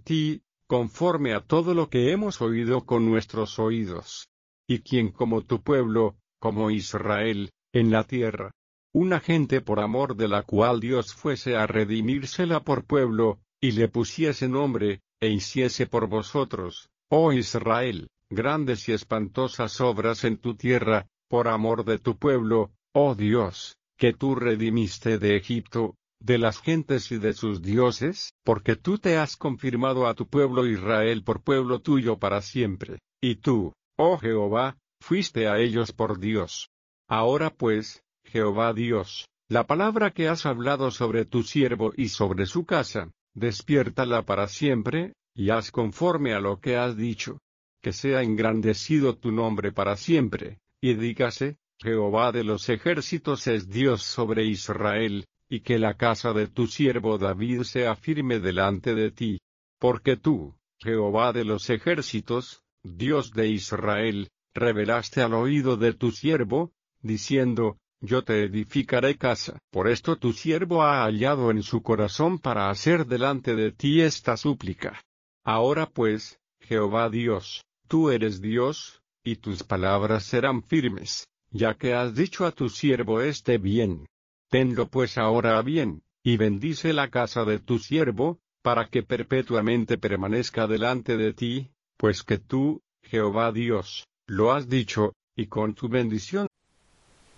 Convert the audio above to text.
ti, conforme a todo lo que hemos oído con nuestros oídos. Y quien como tu pueblo, como Israel, en la tierra, una gente por amor de la cual Dios fuese a redimírsela por pueblo, y le pusiese nombre, e hiciese por vosotros, oh Israel, grandes y espantosas obras en tu tierra, por amor de tu pueblo, oh Dios, que tú redimiste de Egipto, de las gentes y de sus dioses, porque tú te has confirmado a tu pueblo Israel por pueblo tuyo para siempre, y tú, oh Jehová, fuiste a ellos por Dios. Ahora pues, Jehová Dios, la palabra que has hablado sobre tu siervo y sobre su casa, despiértala para siempre, y haz conforme a lo que has dicho. Que sea engrandecido tu nombre para siempre, y dígase, Jehová de los ejércitos es Dios sobre Israel, y que la casa de tu siervo David sea firme delante de ti. Porque tú, Jehová de los ejércitos, Dios de Israel, revelaste al oído de tu siervo, diciendo, yo te edificaré casa. Por esto tu siervo ha hallado en su corazón para hacer delante de ti esta súplica. Ahora pues, Jehová Dios, tú eres Dios, y tus palabras serán firmes, ya que has dicho a tu siervo este bien. Tenlo pues ahora a bien, y bendice la casa de tu siervo, para que perpetuamente permanezca delante de ti, pues que tú, Jehová Dios, lo has dicho, y con tu bendición